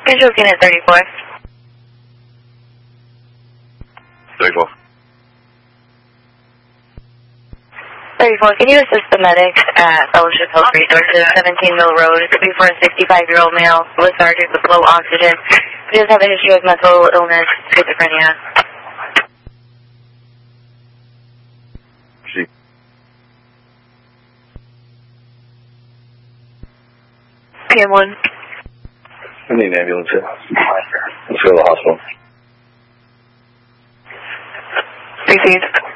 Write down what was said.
Visual unit 34. 34. 34, can you assist the medics at Fellowship Health Resources, 17 Mill Road, before a 65-year-old male lethargic with low oxygen? He does have a history of mental illness, schizophrenia. She. PM1. I need an ambulance here. Let's go to the hospital. Received.